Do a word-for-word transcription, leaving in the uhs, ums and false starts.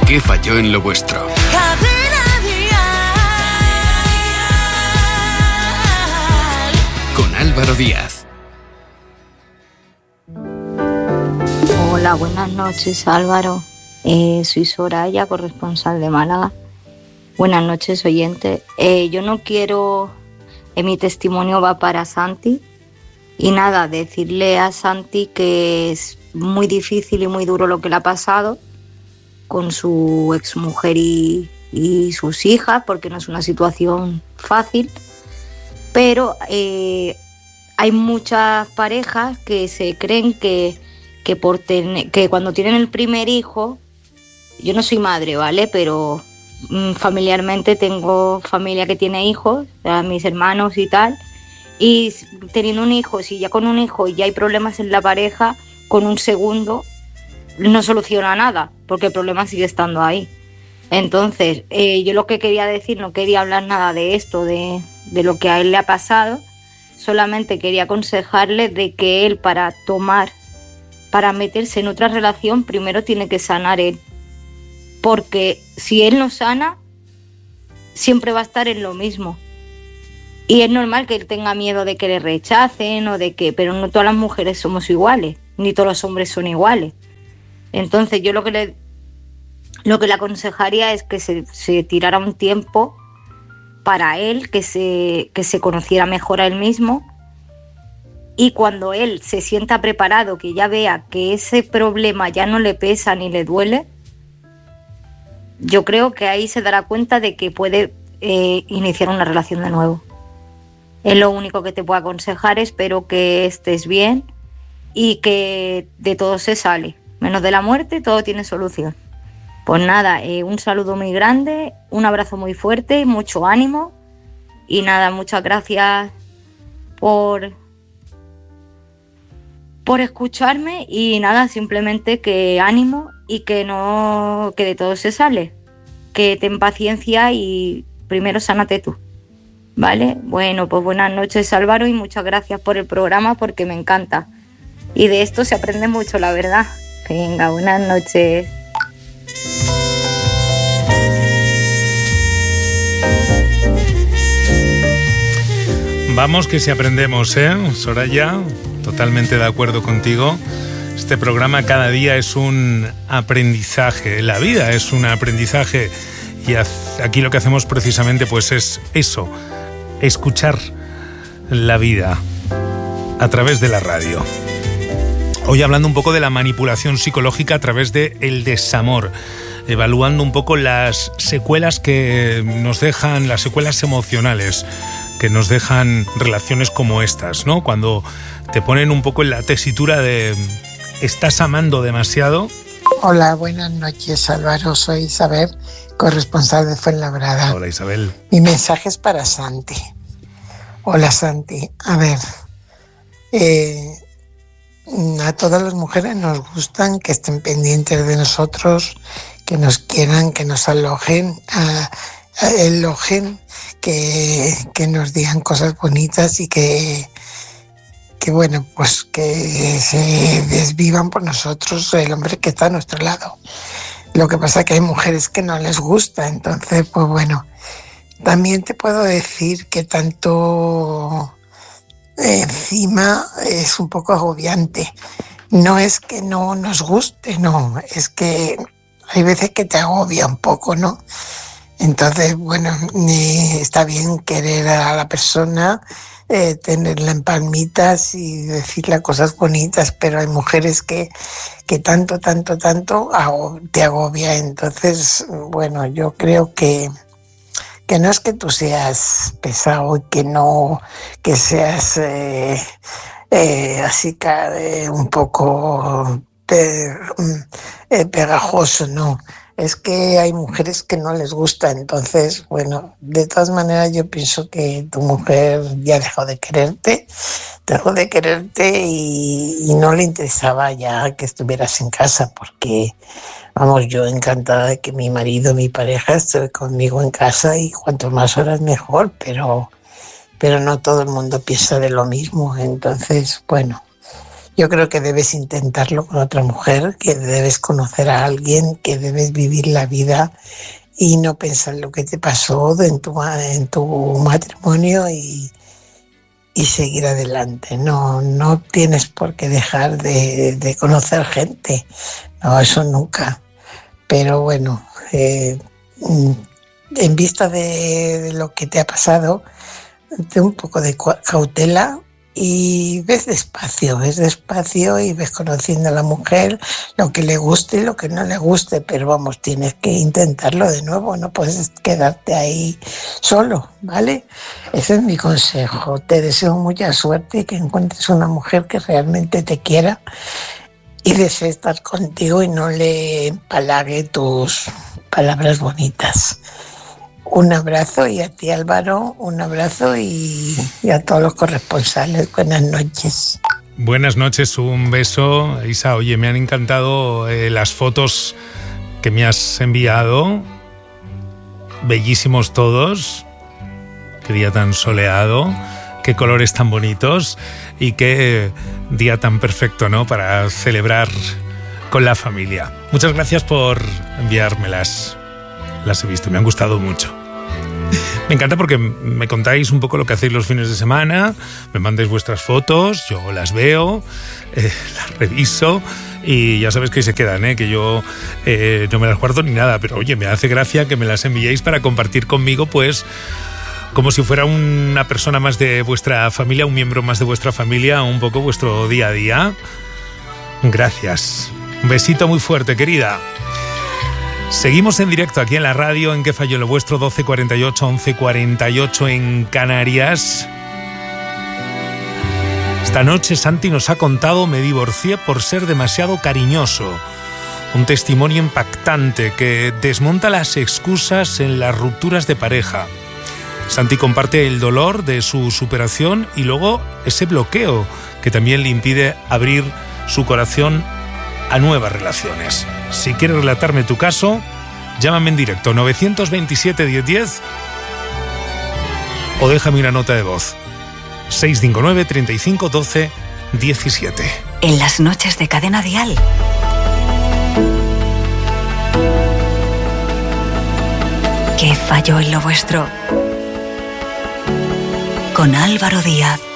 ¿Qué falló en lo vuestro? Con Álvaro Díaz. Hola, buenas noches, Álvaro. Eh, soy Soraya, corresponsal de Málaga. Buenas noches, oyente. Eh, yo no quiero... Eh, mi testimonio va para Santi. Y nada, decirle a Santi que es muy difícil y muy duro lo que le ha pasado con su exmujer y, y sus hijas, porque no es una situación fácil. Pero eh, hay muchas parejas que se creen que, que, por ten, que cuando tienen el primer hijo, yo no soy madre, ¿vale? Pero mmm, familiarmente tengo familia que tiene hijos, o sea, mis hermanos y tal, y teniendo un hijo, si ya con un hijo ya hay problemas en la pareja, con un segundo no soluciona nada, porque el problema sigue estando ahí. Entonces, eh, yo lo que quería decir, no quería hablar nada de esto, de, de lo que a él le ha pasado, solamente quería aconsejarle de que él para tomar, para meterse en otra relación, primero tiene que sanar él. Porque si él no sana, siempre va a estar en lo mismo. Y es normal que él tenga miedo de que le rechacen o de que, pero no todas las mujeres somos iguales, ni todos los hombres son iguales. Entonces yo lo que le, lo que le aconsejaría es que se, se tirara un tiempo para él, que se, que se conociera mejor a él mismo, y cuando él se sienta preparado, que ya vea que ese problema ya no le pesa ni le duele, yo creo que ahí se dará cuenta de que puede eh, iniciar una relación de nuevo. Es lo único que te puedo aconsejar. Espero que estés bien y que de todo se sale. Menos de la muerte, todo tiene solución. Pues nada, eh, un saludo muy grande, un abrazo muy fuerte, mucho ánimo. Y nada, muchas gracias por, por escucharme. Y nada, simplemente que ánimo y que no, que de todo se sale. Que ten paciencia y primero sánate tú. ¿Vale? Bueno, pues buenas noches, Álvaro, y muchas gracias por el programa porque me encanta. Y de esto se aprende mucho, la verdad. Venga, buenas noches. Vamos que si aprendemos, ¿eh? Soraya, totalmente de acuerdo contigo. Este programa cada día es un aprendizaje. La vida es un aprendizaje. Y aquí lo que hacemos precisamente pues es eso, escuchar la vida a través de la radio. Hoy hablando un poco de la manipulación psicológica a través del desamor, evaluando un poco las secuelas que nos dejan, las secuelas emocionales que nos dejan relaciones como estas, ¿no? Cuando te ponen un poco en la tesitura de ¿estás amando demasiado? Hola, buenas noches, Álvaro. Soy Isabel, corresponsal de Fuenlabrada. Hola, Isabel. Mi mensaje es para Santi. Hola, Santi. A ver, eh, a todas las mujeres nos gustan que estén pendientes de nosotros, que nos quieran, que nos alojen, a, a, elogen, que, que nos digan cosas bonitas y que, que, bueno, pues que se desvivan por nosotros, el hombre que está a nuestro lado. Lo que pasa es que hay mujeres que no les gusta, entonces, pues bueno. También te puedo decir que tanto encima es un poco agobiante. No es que no nos guste, no, es que hay veces que te agobia un poco, ¿no? Entonces, bueno, eh, está bien querer a la persona, eh, tenerla en palmitas y decirle cosas bonitas, pero hay mujeres que, que tanto, tanto, tanto te agobia. Entonces, bueno, yo creo que que no es que tú seas pesado y que no, que seas eh, eh, así eh, un poco pe, eh, pegajoso, no. Es que hay mujeres que no les gusta, entonces, bueno, de todas maneras yo pienso que tu mujer ya dejó de quererte, dejó de quererte y, y no le interesaba ya que estuvieras en casa, porque vamos, yo encantada de que mi marido, mi pareja esté conmigo en casa y cuanto más horas mejor, pero, pero no todo el mundo piensa de lo mismo. Entonces, bueno, Yo creo que debes intentarlo con otra mujer, que debes conocer a alguien, que debes vivir la vida y no pensar lo que te pasó en tu, en tu matrimonio y, y seguir adelante. No, no tienes por qué dejar de, de conocer gente, no, eso nunca. Pero bueno, eh, en vista de, de lo que te ha pasado, ten un poco de cautela y ves despacio, ves despacio y ves conociendo a la mujer lo que le guste y lo que no le guste, pero vamos, tienes que intentarlo de nuevo, no puedes quedarte ahí solo, ¿vale? Ese es mi consejo. Te deseo mucha suerte y que encuentres una mujer que realmente te quiera y desee estar contigo y no le empalague tus palabras bonitas. Un abrazo, y a ti, Álvaro, un abrazo, y, y a todos los corresponsales, buenas noches. Buenas noches, un beso. Isa, oye, me han encantado eh, las fotos que me has enviado. Bellísimos todos. Qué día tan soleado, qué colores tan bonitos y qué día tan perfecto, ¿no?, para celebrar con la familia. Muchas gracias por enviármelas. Las he visto, me han gustado mucho. Me encanta porque me contáis un poco lo que hacéis los fines de semana, me mandáis vuestras fotos, yo las veo, eh, las reviso y ya sabéis que se quedan, ¿eh? Que yo eh, no me las guardo ni nada, pero oye, me hace gracia que me las enviéis para compartir conmigo, pues como si fuera una persona más de vuestra familia, un miembro más de vuestra familia, un poco vuestro día a día. Gracias. Un besito muy fuerte, querida. Seguimos en directo aquí en la radio, en ¿Qué falló lo vuestro? doce cuarenta y ocho, once cuarenta y ocho en Canarias. Esta noche Santi nos ha contado: me divorcié por ser demasiado cariñoso. Un testimonio impactante que desmonta las excusas en las rupturas de pareja. Santi comparte el dolor de su superación y luego ese bloqueo que también le impide abrir su corazón a nuevas relaciones. Si quieres relatarme tu caso, llámame en directo nueve dos siete, diez diez o déjame una nota de voz seis cinco nueve, treinta y cinco, doce, diecisiete. En las noches de Cadena Dial. ¿Qué falló en lo vuestro? Con Álvaro Díaz.